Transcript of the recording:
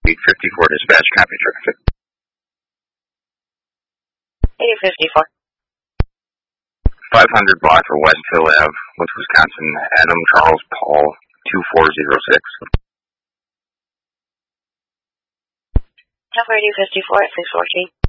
854 dispatch, copy traffic. 854. 500 block for Westhill Ave, Woods, Wisconsin, Adam Charles Paul, 2406. Tower 854 at 614.